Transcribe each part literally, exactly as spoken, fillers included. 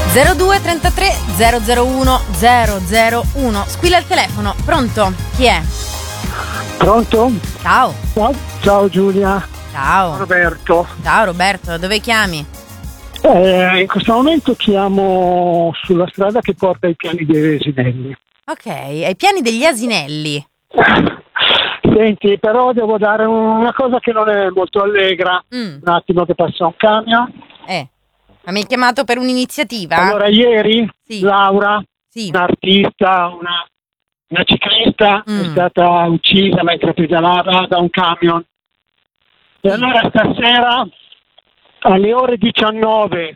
zero due trentatré zero zero uno zero zero uno. Squilla il telefono. Pronto? Chi è? Pronto? Ciao. Ciao, ciao Giulia. Ciao. Roberto. Ciao Roberto, dove chiami? Eh, in questo momento chiamo sulla strada che porta ai piani dei Asinelli. Ok, ai piani degli Asinelli. Senti, però devo dare una cosa che non è molto allegra. Mm. Un attimo che passa un camion. Eh, ma mi hai chiamato per un'iniziativa? Allora, ieri Sì. Laura, Sì. un'artista, una, una ciclista, Mm. è stata uccisa mentre pedalava da un camion. E Sì. allora stasera alle ore diciannove.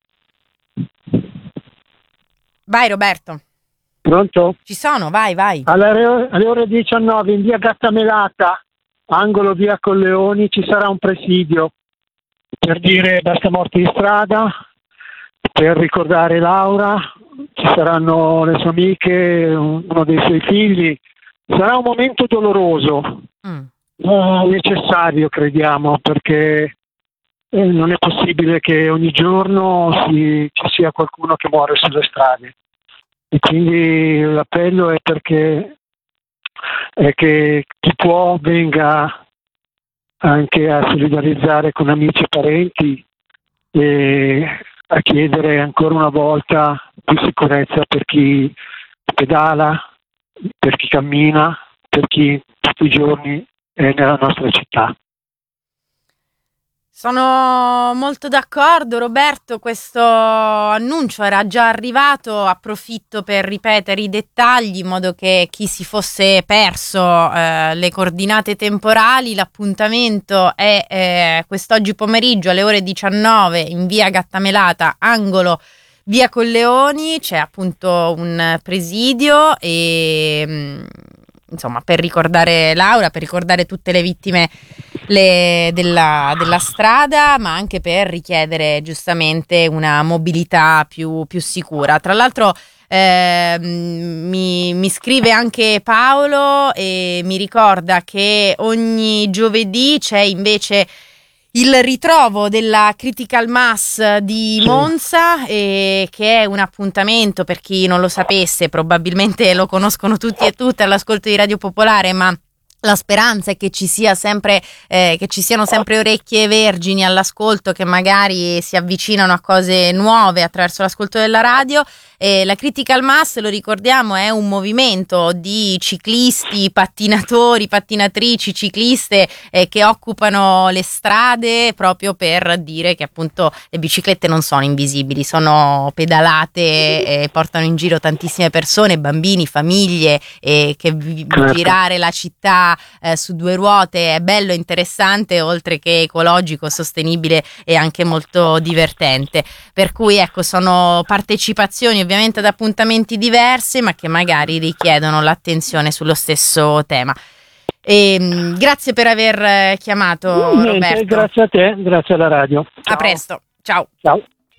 Vai Roberto. Pronto? Ci sono, vai, vai. Alle, alle ore diciannove in via Gattamelata, angolo via Colleoni, ci sarà un presidio per dire basta morti di strada, per ricordare Laura, ci saranno le sue amiche, uno dei suoi figli. Sarà un momento doloroso, Mm. ma necessario crediamo, perché eh, non è possibile che ogni giorno si, ci sia qualcuno che muore sulle strade. E quindi l'appello è perché è che chi può venga anche a solidarizzare con amici e parenti e a chiedere ancora una volta più sicurezza per chi pedala, per chi cammina, per chi tutti i giorni è nella nostra città. Sono molto d'accordo Roberto, questo annuncio era già arrivato, approfitto per ripetere i dettagli in modo che chi si fosse perso eh, le coordinate temporali, l'appuntamento è eh, quest'oggi pomeriggio alle ore diciannove in via Gattamelata, angolo via Colleoni, c'è appunto un presidio e mh, insomma per ricordare Laura, per ricordare tutte le vittime Le, della, della strada, ma anche per richiedere giustamente una mobilità più, più sicura. Tra l'altro eh, mi, mi scrive anche Paolo e mi ricorda che ogni giovedì c'è invece il ritrovo della Critical Mass di Monza, e che è un appuntamento, per chi non lo sapesse, probabilmente lo conoscono tutti e tutte all'ascolto di Radio Popolare, ma la speranza è che ci sia sempre, eh, che ci siano sempre orecchie vergini all'ascolto, che magari si avvicinano a cose nuove attraverso l'ascolto della radio. E la Critical Mass, lo ricordiamo, è un movimento di ciclisti, pattinatori, pattinatrici, cicliste eh, che occupano le strade proprio per dire che appunto le biciclette non sono invisibili, sono pedalate e portano in giro tantissime persone, bambini, famiglie, e che vi- girare la città eh, su due ruote è bello e interessante, oltre che ecologico, sostenibile e anche molto divertente. Per cui ecco, sono partecipazioni ovviamente ad appuntamenti diversi, ma che magari richiedono l'attenzione sullo stesso tema. E, mh, grazie per aver chiamato Niente, Roberto. grazie a te, grazie alla radio. A presto, ciao. Ciao.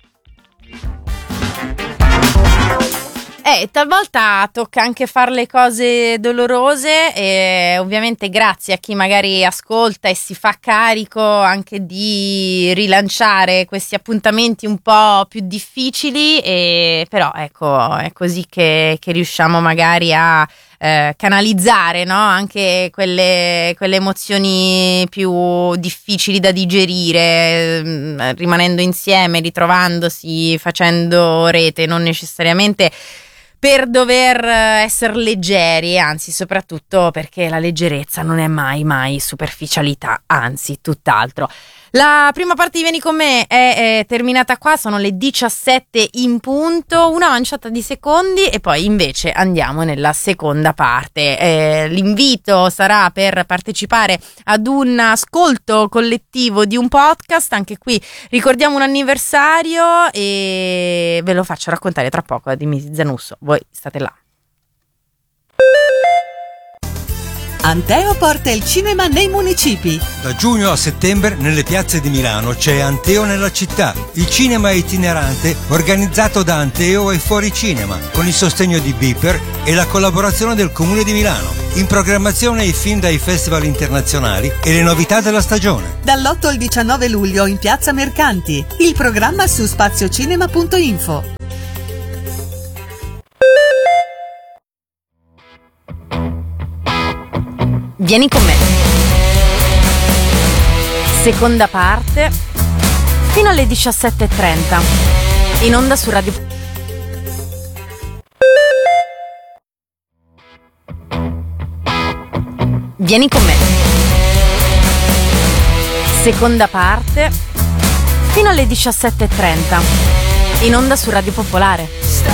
Eh, talvolta tocca anche fare le cose dolorose, e ovviamente grazie a chi magari ascolta e si fa carico anche di rilanciare questi appuntamenti un po' più difficili, e però ecco, è così che, che riusciamo magari a eh, canalizzare, no? Anche quelle, quelle emozioni più difficili da digerire, mh, rimanendo insieme, ritrovandosi, facendo rete, non necessariamente per dover essere leggeri, anzi soprattutto perché la leggerezza non è mai mai superficialità, anzi tutt'altro. La prima parte di Vieni con me è, è terminata qua, sono le diciassette in punto, una manciata di secondi e poi invece andiamo nella seconda parte. Eh, l'invito sarà per partecipare ad un ascolto collettivo di un podcast, anche qui ricordiamo un anniversario e ve lo faccio raccontare tra poco da Dimitri Zanusso, voi state là. Anteo porta il cinema nei municipi. Da giugno a settembre nelle piazze di Milano c'è Anteo nella città, il cinema itinerante organizzato da Anteo e Fuori Cinema, con il sostegno di Beeper e la collaborazione del Comune di Milano. In programmazione i film dai festival internazionali e le novità della stagione. Dall'otto al diciannove luglio in Piazza Mercanti. Il programma su spaziocinema punto info. Vieni con me. Seconda parte, fino alle diciassette e trenta. In onda su Radio. Vieni con me. Seconda parte, fino alle diciassette e trenta. In onda su Radio Popolare.